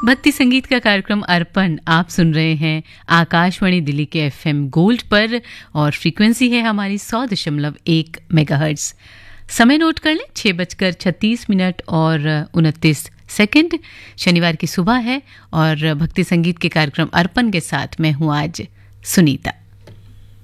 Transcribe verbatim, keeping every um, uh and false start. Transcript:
भक्ति संगीत का कार्यक्रम अर्पण आप सुन रहे हैं आकाशवाणी दिल्ली के एफएम गोल्ड पर और फ्रीक्वेंसी है हमारी सौ दशमलव एक मेगाहर्ट्ज। समय नोट कर लें, छः बजकर छत्तीस मिनट और उनतीस सेकंड। शनिवार की सुबह है और भक्ति संगीत के कार्यक्रम अर्पण के साथ मैं हूँ आज सुनीता।